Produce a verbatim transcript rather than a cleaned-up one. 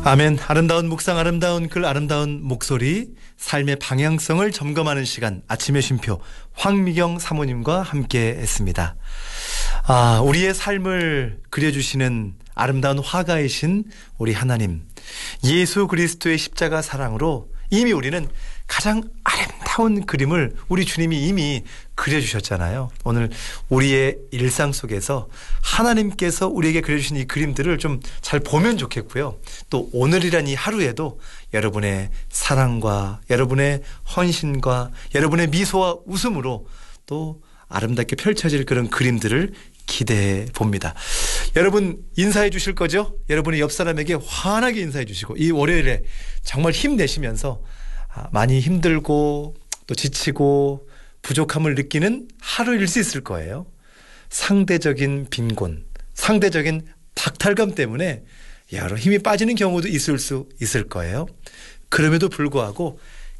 아멘. 아름다운 묵상, 아름다운 글, 아름다운 목소리, 삶의 방향성을 점검하는 시간, 아침의 쉼표 황미경 사모님과 함께 했습니다. 아, 우리의 삶을 그려주시는 아름다운 화가이신 우리 하나님, 예수 그리스도의 십자가 사랑으로 이미 우리는 가장 아름다운 그림을 우리 주님이 이미 그려주셨잖아요. 오늘 우리의 일상 속에서 하나님께서 우리에게 그려주신 이 그림들을 좀 잘 보면 좋겠고요. 또 오늘이란 이 하루에도 여러분의 사랑과 여러분의 헌신과 여러분의 미소와 웃음으로 또 아름답게 펼쳐질 그런 그림들을 기대해 봅니다. 여러분 인사해 주실 거죠? 여러분의 옆 사람에게 환하게 인사해 주시고 이 월요일에 정말 힘내시면서 많이 힘들고 또 지치고 부족함을 느끼는 하루일 수 있을 거예요. 상대적인 빈곤, 상대적인 박탈감 때문에 여러 힘이 빠지는 경우도 있을 수 있을 거예요. 그럼에도 불구하고